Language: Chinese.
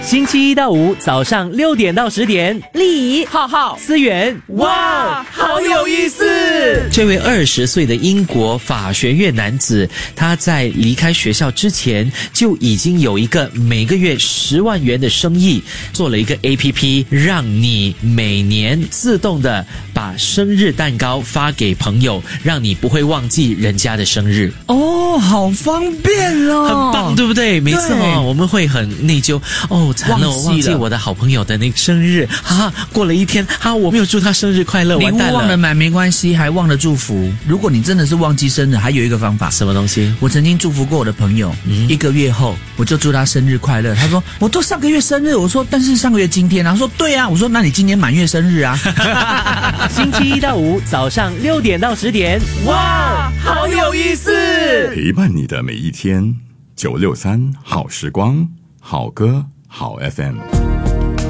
星期一到五早上6点到10点， 李浩浩思源， 哇，好有意思！ 这位20岁的英国法学院男子，他在离开学校之前就已经有一个每个月10万元的生意，做了一个 APP， 让你每年自动的把生日蛋糕发给朋友，让你不会忘记人家的生日。 哦，好方便哦， 很棒，对不对？每次我们会很内疚，惨了，我忘记我的好朋友的那个生日啊，过了一天啊，我没有祝他生日快乐， 礼物忘了买没关系，还忘了祝福。如果你真的是忘记生日，还有一个方法。 什么东西？ 我曾经祝福过我的朋友，1个月后我就祝他生日快乐。他说我都上个月生日，我说但是上个月今天啊，他说对啊，我说那你今年满月生日啊。 星期一到五早上6点到10点， 哇，好有意思！ 陪伴你的每一天，963好时光，好歌好 FM。